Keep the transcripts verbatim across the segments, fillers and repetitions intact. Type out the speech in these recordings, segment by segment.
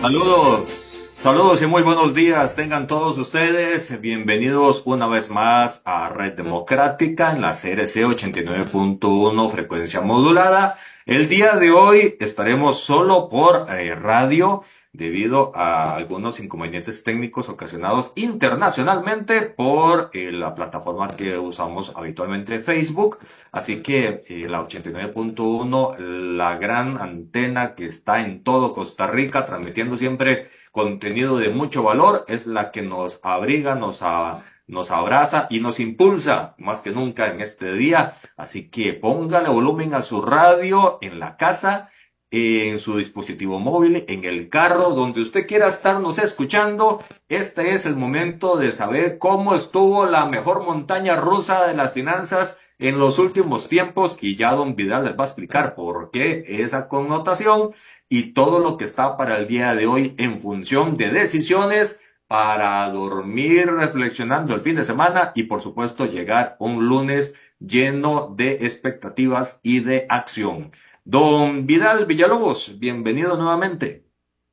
Saludos, saludos y muy buenos días tengan todos ustedes. Bienvenidos una vez más a Red Democrática en la C R C ochenta y nueve punto uno frecuencia modulada. El día de hoy estaremos solo por eh, radio debido a algunos inconvenientes técnicos ocasionados internacionalmente por eh, la plataforma que usamos habitualmente, Facebook. Así que eh, la ochenta y nueve punto uno, la gran antena que está en todo Costa Rica, transmitiendo siempre contenido de mucho valor, es la que nos abriga, nos, a- nos abraza y nos impulsa más que nunca en este día. Así que póngale volumen a su radio en la casa, en su dispositivo móvil, en el carro, donde usted quiera estarnos escuchando. Este es el momento de saber cómo estuvo la mejor montaña rusa de las finanzas en los últimos tiempos, y ya don Vidal les va a explicar por qué esa connotación y todo lo que está para el día de hoy en función de decisiones para dormir reflexionando el fin de semana y por supuesto llegar un lunes lleno de expectativas y de acción. Don Vidal Villalobos, bienvenido nuevamente.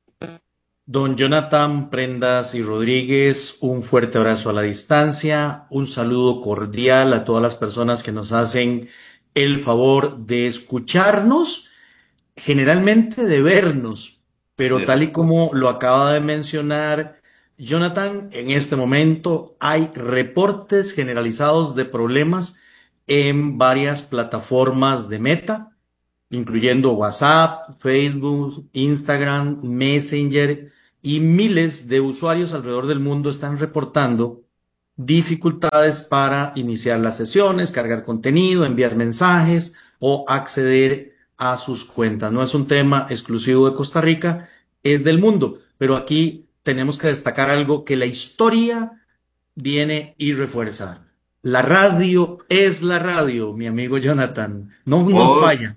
Don Jonathan Prendas y Rodríguez, un fuerte abrazo a la distancia, un saludo cordial a todas las personas que nos hacen el favor de escucharnos, generalmente de vernos, pero tal y Exacto. como lo acaba de mencionar Jonathan, en este momento hay reportes generalizados de problemas en varias plataformas de Meta, incluyendo WhatsApp, Facebook, Instagram, Messenger, y miles de usuarios alrededor del mundo están reportando dificultades para iniciar las sesiones, cargar contenido, enviar mensajes o acceder a sus cuentas. No es un tema exclusivo de Costa Rica, es del mundo, pero aquí tenemos que destacar algo que la historia viene y refuerza. La radio es la radio, mi amigo Jonathan, no nos Hoy, falla.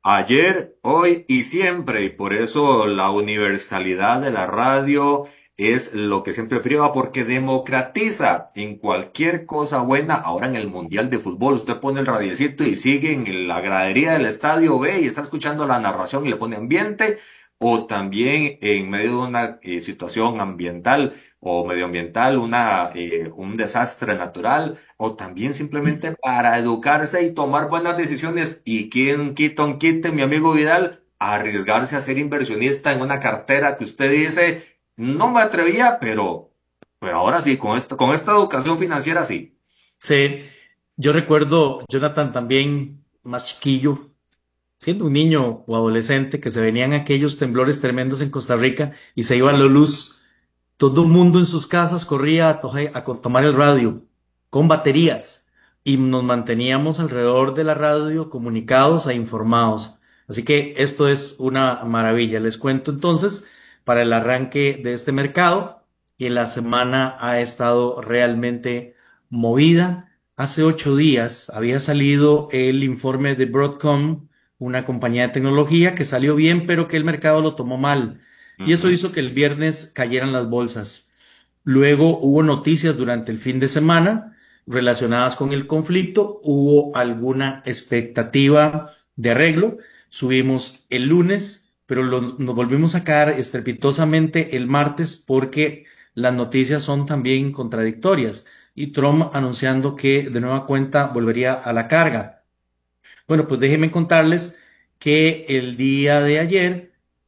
ayer, hoy y siempre, y por eso la universalidad de la radio es lo que siempre priva, porque democratiza en cualquier cosa buena. Ahora en el Mundial de Fútbol, usted pone el radiecito y sigue en la gradería del estadio, ve y está escuchando la narración y le pone ambiente, o también en medio de una eh, situación ambiental o medioambiental, una, eh, un desastre natural, o también simplemente para educarse y tomar buenas decisiones. ¿Y quién quita un quite, mi amigo Vidal? Arriesgarse a ser inversionista en una cartera que usted dice, no me atrevía, pero, pero ahora sí, con esto, con esta educación financiera sí. Sí, yo recuerdo, Jonathan, también más chiquillo, siendo un niño o adolescente, que se venían aquellos temblores tremendos en Costa Rica y se iba la luz. Todo el mundo en sus casas corría a, toje- a co- tomar el radio con baterías y nos manteníamos alrededor de la radio comunicados e informados. Así que esto es una maravilla. Les cuento entonces para el arranque de este mercado que la semana ha estado realmente movida. Hace ocho días había salido el informe de Broadcom, una compañía de tecnología que salió bien, pero que el mercado lo tomó mal. Y eso Ujú. hizo que el viernes cayeran las bolsas. Luego hubo noticias durante el fin de semana relacionadas con el conflicto. Hubo alguna expectativa de arreglo. Subimos el lunes, pero lo- nos volvimos a caer estrepitosamente el martes porque las noticias son también contradictorias. Y Trump anunciando que de nueva cuenta volvería a la carga. Bueno, pues déjenme contarles que el día de ayer,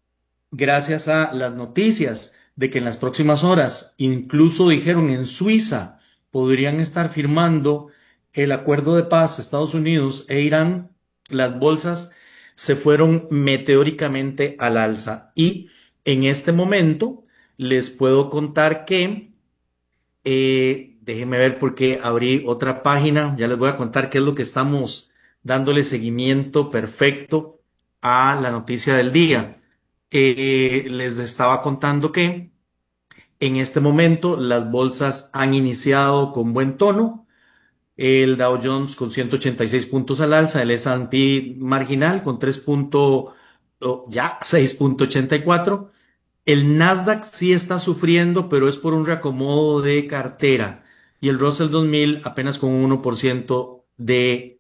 gracias a las noticias de que en las próximas horas, incluso dijeron en Suiza, podrían estar firmando el acuerdo de paz Estados Unidos e Irán, las bolsas se fueron meteóricamente al alza. Y en este momento les puedo contar que, eh, déjenme ver porque abrí otra página, ya les voy a contar qué es lo que estamos dándole seguimiento perfecto a la noticia del día. Eh, les estaba contando que en este momento las bolsas han iniciado con buen tono. El Dow Jones con ciento ochenta y seis puntos al alza, el S and P marginal con tres punto, oh, ya seis punto ochenta y cuatro. El Nasdaq sí está sufriendo, pero es por un reacomodo de cartera. Y el Russell dos mil apenas con un uno por ciento de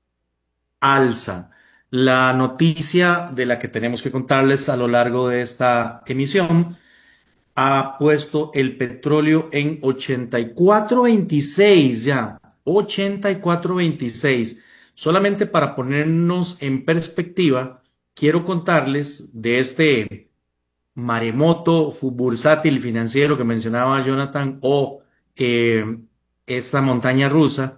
alza. La noticia de la que tenemos que contarles a lo largo de esta emisión ha puesto el petróleo en ochenta y cuatro veintiséis ya, ochenta y cuatro veintiséis. Solamente para ponernos en perspectiva, quiero contarles de este maremoto fu- bursátil financiero que mencionaba Jonathan o eh, esta montaña rusa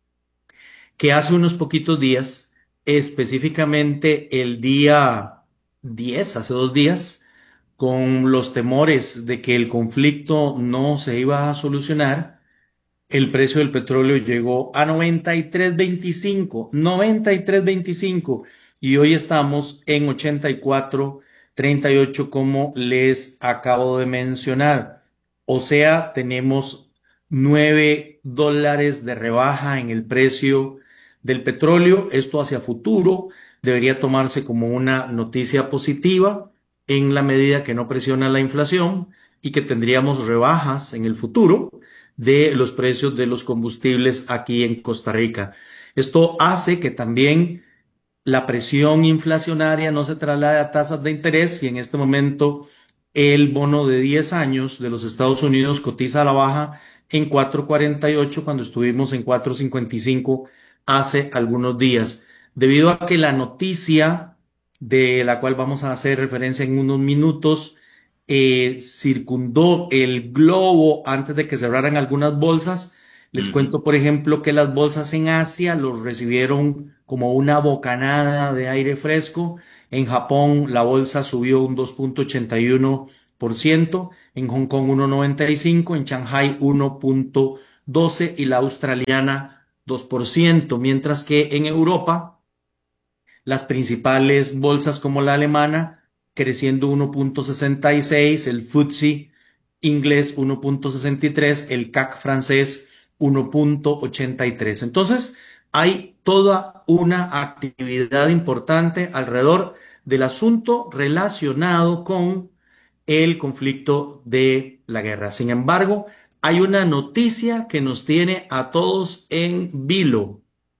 que hace unos poquitos días, específicamente el día diez, hace dos días, con los temores de que el conflicto no se iba a solucionar, el precio del petróleo llegó a noventa y tres veinticinco, noventa y tres veinticinco y hoy estamos en ochenta y cuatro treinta y ocho como les acabo de mencionar. O sea, tenemos nueve dólares de rebaja en el precio del petróleo. Esto hacia futuro debería tomarse como una noticia positiva en la medida que no presiona la inflación y que tendríamos rebajas en el futuro de los precios de los combustibles aquí en Costa Rica. Esto hace que también la presión inflacionaria no se traslade a tasas de interés y en este momento el bono de diez años de los Estados Unidos cotiza a la baja en cuatro cuarenta y ocho cuando estuvimos en cuatro cincuenta y cinco hace algunos días. Debido a que la noticia de la cual vamos a hacer referencia en unos minutos eh, circundó el globo antes de que cerraran algunas bolsas. Les Ujú. cuento, por ejemplo, que las bolsas en Asia los recibieron como una bocanada de aire fresco. En Japón la bolsa subió un dos punto ochenta y uno por ciento, en Hong Kong uno punto noventa y cinco, en Shanghai uno punto doce y la australiana dos por ciento, mientras que en Europa las principales bolsas como la alemana creciendo uno punto sesenta y seis, el F T S E inglés uno punto sesenta y tres, el C A C francés uno punto ochenta y tres. Entonces, hay toda una actividad importante alrededor del asunto relacionado con el conflicto de la guerra. Sin embargo, hay una noticia que nos tiene a todos en vilo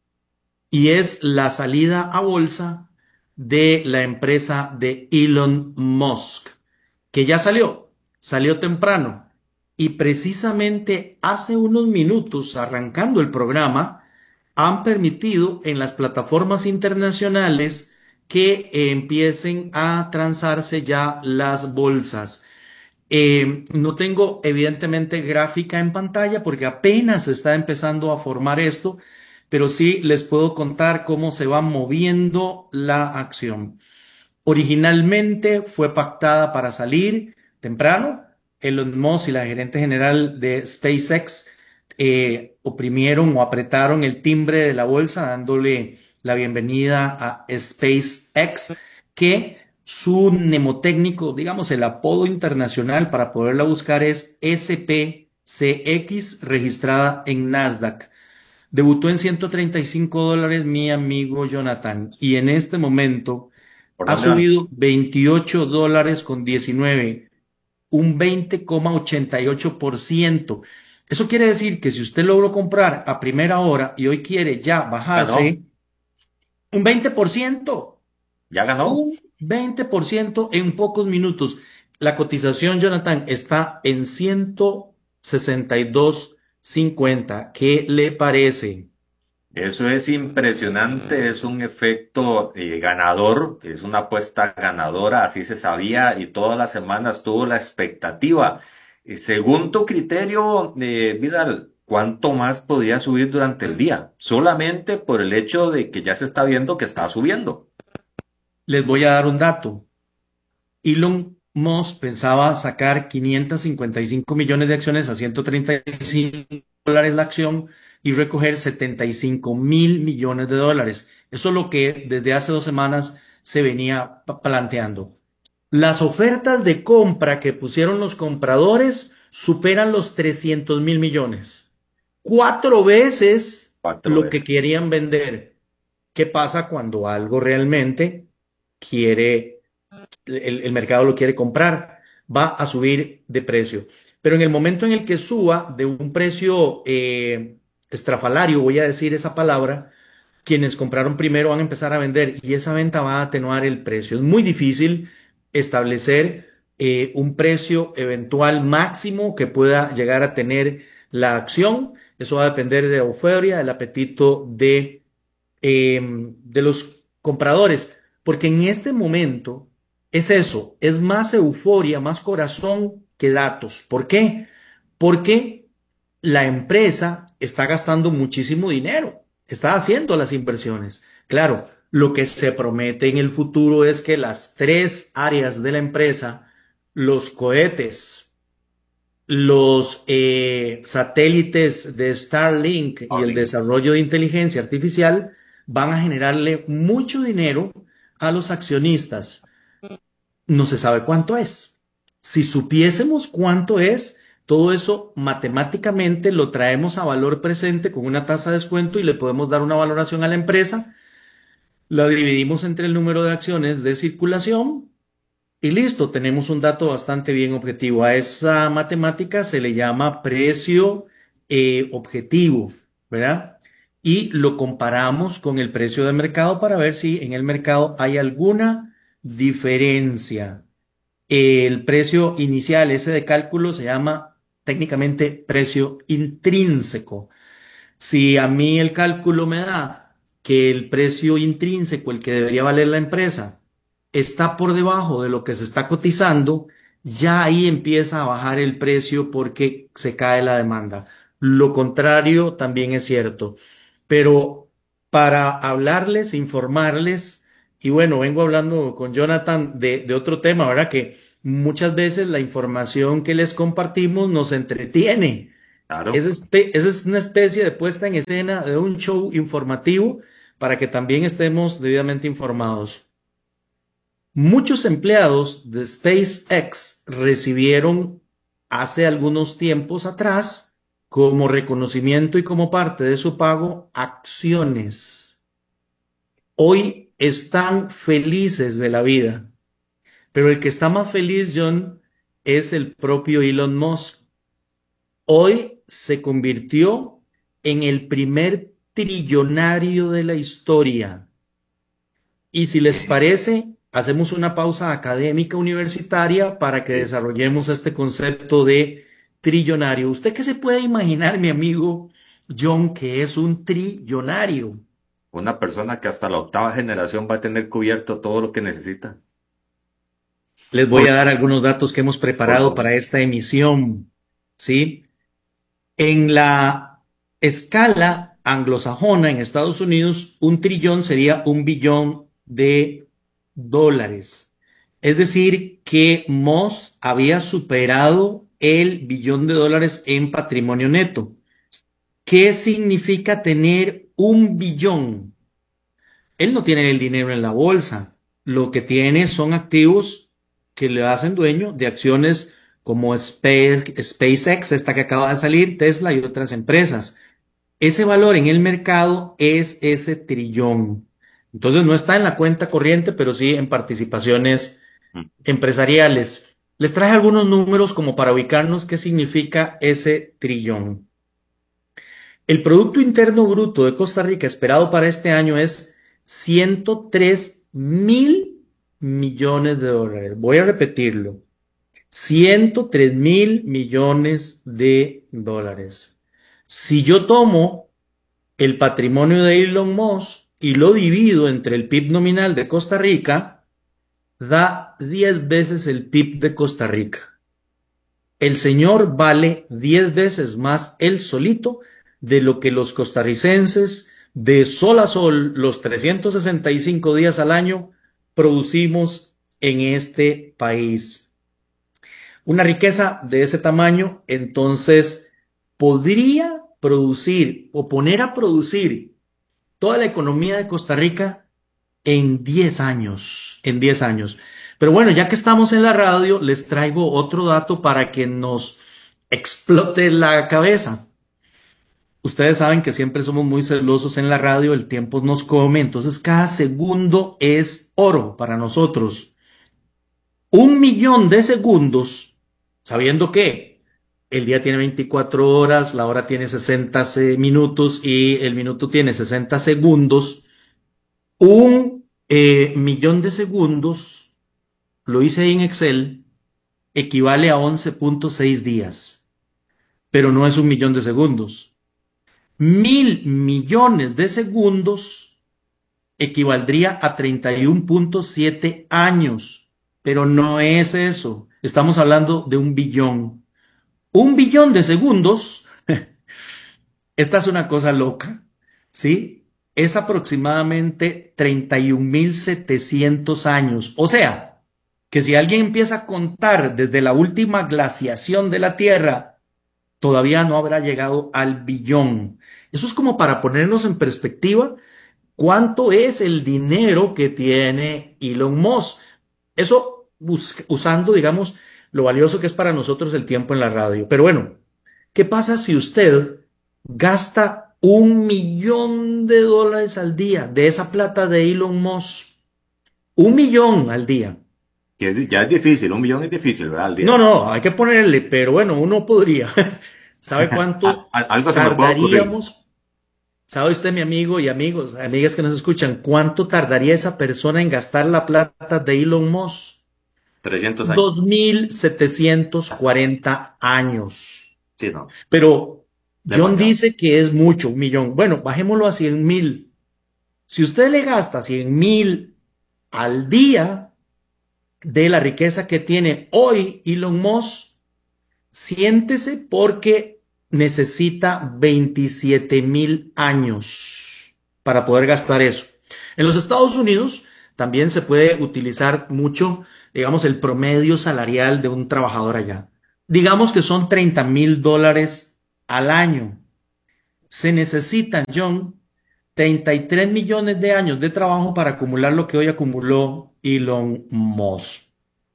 y es la salida a bolsa de la empresa de Elon Musk, que ya salió, salió temprano y precisamente hace unos minutos, arrancando el programa, han permitido en las plataformas internacionales que eh, empiecen a transarse ya las bolsas. Eh, no tengo evidentemente gráfica en pantalla porque apenas se está empezando a formar esto, pero sí les puedo contar cómo se va moviendo la acción. Originalmente fue pactada para salir temprano. Elon Musk y la gerente general de SpaceX eh, oprimieron o apretaron el timbre de la bolsa dándole la bienvenida a SpaceX, que su mnemotécnico, digamos el apodo internacional para poderla buscar es S P C X, registrada en Nasdaq. Debutó en ciento treinta y cinco dólares mi amigo Jonathan y en este momento ¿Por ha dónde van? subido veintiocho dólares con diecinueve, un veinte coma ochenta y ocho por ciento. Eso quiere decir que si usted logró comprar a primera hora y hoy quiere ya ¿Ganó? bajarse un veinte por ciento, ¿Ya ganó? un veinte por ciento en pocos minutos. La cotización, Jonathan, está en ciento sesenta y dos cincuenta. ¿Qué le parece? Eso es impresionante, es un efecto eh, ganador, es una apuesta ganadora, así se sabía y todas las semanas tuvo la expectativa. Y según tu criterio, eh, Vidal, ¿cuánto más podría subir durante el día? Solamente por el hecho de que ya se está viendo que está subiendo. Les voy a dar un dato. Elon Musk pensaba sacar quinientos cincuenta y cinco millones de acciones a ciento treinta y cinco dólares la acción y recoger setenta y cinco mil millones de dólares. Eso es lo que desde hace dos semanas se venía pa- planteando. Las ofertas de compra que pusieron los compradores superan los trescientos mil millones. Cuatro veces Cuatro lo que veces. querían vender. ¿Qué pasa cuando algo realmente quiere el, el mercado lo quiere comprar, va a subir de precio. Pero en el momento en el que suba de un precio eh, estrafalario, voy a decir esa palabra, quienes compraron primero van a empezar a vender y esa venta va a atenuar el precio. Es muy difícil establecer eh, un precio eventual máximo que pueda llegar a tener la acción. Eso va a depender de la euforia, del apetito de, eh, de los compradores, porque en este momento es eso, es más euforia, más corazón que datos. ¿Por qué? Porque la empresa está gastando muchísimo dinero, está haciendo las inversiones. Claro, lo que se promete en el futuro es que las tres áreas de la empresa, los cohetes, los eh, satélites de Starlink y el Orly. desarrollo de inteligencia artificial van a generarle mucho dinero a los accionistas. No se sabe cuánto es. Si supiésemos cuánto es, todo eso matemáticamente lo traemos a valor presente con una tasa de descuento y le podemos dar una valoración a la empresa, la dividimos entre el número de acciones de circulación y listo, tenemos un dato bastante bien objetivo. A esa matemática se le llama precio eh, objetivo, ¿verdad? Y lo comparamos con el precio de mercado para ver si en el mercado hay alguna diferencia. El precio inicial, ese de cálculo, se llama técnicamente precio intrínseco. Si a mí el cálculo me da que el precio intrínseco, el que debería valer la empresa, está por debajo de lo que se está cotizando, ya ahí empieza a bajar el precio porque se cae la demanda. Lo contrario también es cierto. Pero para hablarles, informarles, y bueno, vengo hablando con Jonathan de, de otro tema, ¿verdad? Que muchas veces la información que les compartimos nos entretiene. Es, Claro. espe- esa es una especie de puesta en escena de un show informativo para que también estemos debidamente informados. Muchos empleados de SpaceX recibieron hace algunos tiempos atrás, como reconocimiento y como parte de su pago, acciones. Hoy están felices de la vida, pero el que está más feliz, John, es el propio Elon Musk. Hoy se convirtió en el primer trillonario de la historia. Y si les parece, hacemos una pausa académica universitaria para que Sí. desarrollemos este concepto de trillonario. ¿Usted qué se puede imaginar, mi amigo John, que es un trillonario? Una persona que hasta la octava generación va a tener cubierto todo lo que necesita. Les voy Por, a dar algunos datos que hemos por preparado favor. para esta emisión, ¿sí? En la escala anglosajona en Estados Unidos, un trillón sería un billón de dólares. Es decir, que Moss había superado el billón de dólares en patrimonio neto. ¿Qué significa tener un billón? Él no tiene el dinero en la bolsa. Lo que tiene son activos que le hacen dueño de acciones como Space, SpaceX, esta que acaba de salir, Tesla y otras empresas. Ese valor en el mercado es ese trillón. Entonces no está en la cuenta corriente, pero sí en participaciones Mm. empresariales. Les traje algunos números como para ubicarnos qué significa ese trillón. El Producto Interno Bruto de Costa Rica esperado para este año es ciento tres mil millones de dólares. Voy a repetirlo. ciento tres mil millones de dólares. Si yo tomo el patrimonio de Elon Musk y lo divido entre el P I B nominal de Costa Rica, da diez veces el P I B de Costa Rica. El señor vale diez veces más él solito de lo que los costarricenses de sol a sol los trescientos sesenta y cinco días al año producimos en este país. Una riqueza de ese tamaño, entonces, podría producir o poner a producir toda la economía de Costa Rica en diez años, en diez años. Pero bueno, ya que estamos en la radio, les traigo otro dato para que nos explote la cabeza. Ustedes saben que siempre somos muy celosos en la radio, el tiempo nos come, entonces cada segundo es oro para nosotros. Un millón de segundos, sabiendo que el día tiene veinticuatro horas, la hora tiene sesenta minutos y el minuto tiene sesenta segundos, un eh, millón de segundos, lo hice ahí en Excel, equivale a once punto seis días, pero no es un millón de segundos. Mil millones de segundos equivaldría a treinta y uno punto siete años, pero no es eso. Estamos hablando de un billón. Un billón de segundos, esta es una cosa loca, ¿sí? Es aproximadamente treinta y un mil setecientos años. O sea, que si alguien empieza a contar desde la última glaciación de la Tierra, todavía no habrá llegado al billón. Eso es como para ponernos en perspectiva cuánto es el dinero que tiene Elon Musk. Eso usando, digamos, lo valioso que es para nosotros el tiempo en la radio. Pero bueno, ¿qué pasa si usted gasta un millón de dólares al día de esa plata de Elon Musk? Un millón al día. Que es- ya es difícil, un millón es difícil, ¿verdad? Al No, día. no, hay que ponerle, pero bueno, uno podría. ¿Sabe A- cuánto a- algo se me puede ocurrir. tardaríamos? ¿Sabe usted, mi amigo y amigos, amigas que nos escuchan, cuánto tardaría esa persona en gastar la plata de Elon Musk? Trescientos años. Dos mil setecientos cuarenta años. Sí, no. Pero John Demasiado. dice que es mucho, un millón. Bueno, bajémoslo a cien mil. Si usted le gasta cien mil al día de la riqueza que tiene hoy Elon Musk, siéntese porque necesita veintisiete mil años para poder gastar eso. En los Estados Unidos también se puede utilizar mucho, digamos, el promedio salarial de un trabajador allá. Digamos que son treinta mil dólares al año. Se necesitan, John, treinta y tres millones de años de trabajo para acumular lo que hoy acumuló Elon Musk.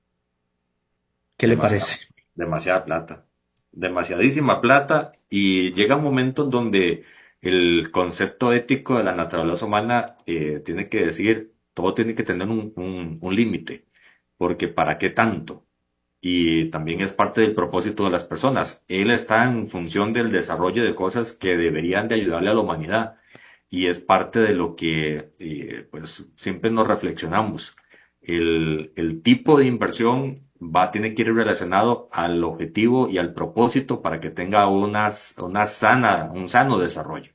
¿Qué le Demasiado. parece? Demasiada plata. Demasiadísima plata. Y llega un momento en donde el concepto ético de la naturaleza humana eh, tiene que decir, todo tiene que tener un, un, un límite. Porque ¿para qué tanto? Y también es parte del propósito de las personas. Él está en función del desarrollo de cosas que deberían de ayudarle a la humanidad y es parte de lo que eh, pues siempre nos reflexionamos. El, el tipo de inversión va, tiene que ir relacionado al objetivo y al propósito para que tenga unas, una sana, un sano desarrollo.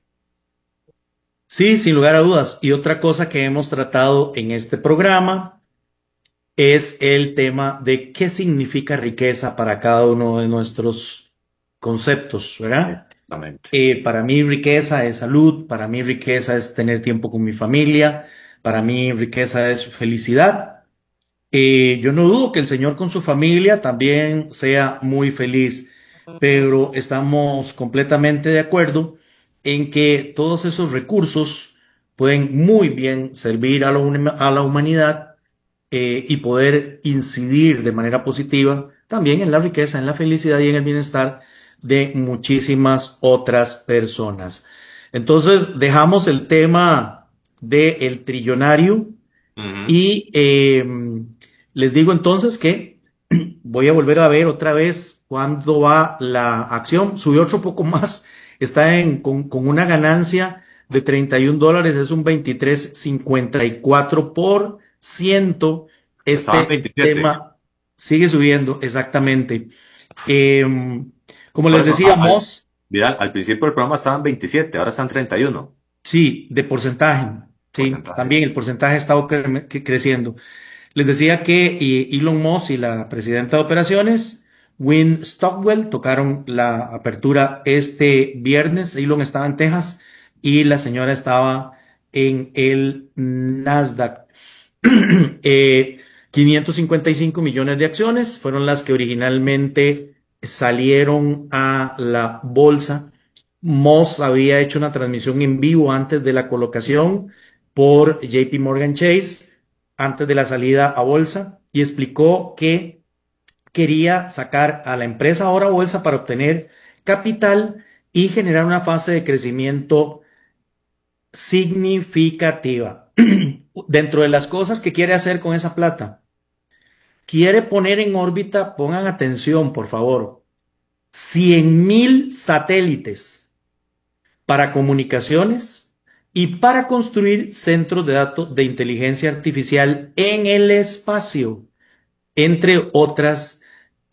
Sí, sin lugar a dudas. Y otra cosa que hemos tratado en este programa es el tema de qué significa riqueza para cada uno de nuestros conceptos, ¿verdad? Exactamente. Eh, para mí riqueza es salud, para mí riqueza es tener tiempo con mi familia, para mí riqueza es felicidad. Eh, yo no dudo que el Señor con su familia también sea muy feliz, pero estamos completamente de acuerdo en que todos esos recursos pueden muy bien servir a la, huma- a la humanidad eh, y poder incidir de manera positiva también en la riqueza, en la felicidad y en el bienestar de muchísimas otras personas. Entonces, dejamos el tema del trillonario Ujú. y eh, les digo entonces que voy a volver a ver otra vez cuándo va la acción. Subió otro poco más, está en, con, con una ganancia de treinta y un dólares, es un veintitrés punto cincuenta y cuatro por ciento. Estaban Este veintisiete. tema sigue subiendo, exactamente. Eh, Como Por les eso, a- al, decíamos, Vidal, al principio del programa estaban veintisiete, ahora están treinta y uno. sí, de porcentaje, sí, Porcentaje. también el porcentaje ha estado cre- cre- creciendo. Les decía que eh, Elon Musk y la presidenta de operaciones, Wynne Stockwell, tocaron la apertura este viernes. Elon estaba en Texas y la señora estaba en el Nasdaq. Eh, quinientos cincuenta y cinco millones de acciones fueron las que originalmente salieron a la bolsa. Moss había hecho una transmisión en vivo antes de la colocación por J P Morgan Chase, antes de la salida a bolsa, y explicó que quería sacar a la empresa ahora a bolsa para obtener capital y generar una fase de crecimiento significativa. Dentro de las cosas que quiere hacer con esa plata, quiere poner en órbita, pongan atención, por favor, cien mil satélites para comunicaciones y para construir centros de datos de inteligencia artificial en el espacio, entre otras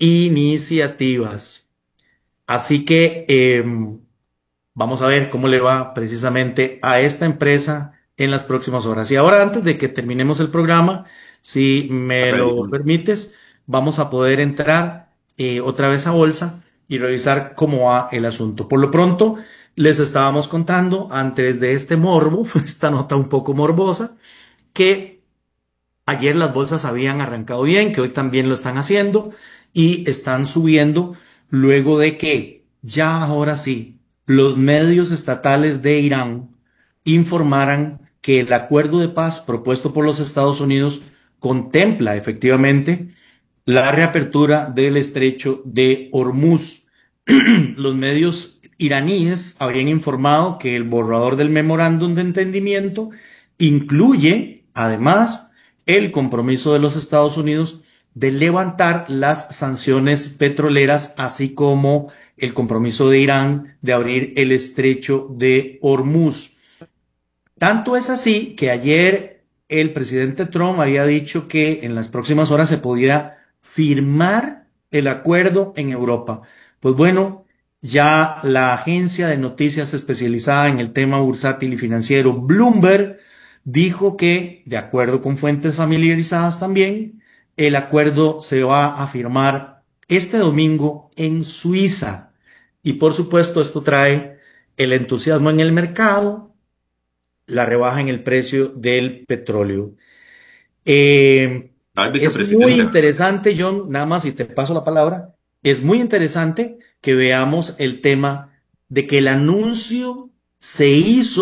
iniciativas. Así que eh, vamos a ver cómo le va precisamente a esta empresa en las próximas horas. Y ahora, antes de que terminemos el programa, si me lo Ok. permites, vamos a poder entrar eh, otra vez a bolsa y revisar cómo va el asunto. Por lo pronto, les estábamos contando antes de este morbo, esta nota un poco morbosa, que ayer las bolsas habían arrancado bien, que hoy también lo están haciendo y están subiendo luego de que ya ahora sí los medios estatales de Irán informaran que el acuerdo de paz propuesto por los Estados Unidos contempla efectivamente la reapertura del estrecho de Hormuz. Los medios iraníes habrían informado que el borrador del memorándum de entendimiento incluye, además, el compromiso de los Estados Unidos de levantar las sanciones petroleras, así como el compromiso de Irán de abrir el estrecho de Hormuz. Tanto es así que ayer el presidente Trump había dicho que en las próximas horas se podía firmar el acuerdo en Europa. Pues bueno, ya la agencia de noticias especializada en el tema bursátil y financiero Bloomberg dijo que, de acuerdo con fuentes familiarizadas también, el acuerdo se va a firmar este domingo en Suiza. Y por supuesto, esto trae el entusiasmo en el mercado, la rebaja en el precio del petróleo. Eh, Al es muy vicepresidente. interesante, John, nada más y te paso la palabra, es muy interesante que veamos el tema de que el anuncio se hizo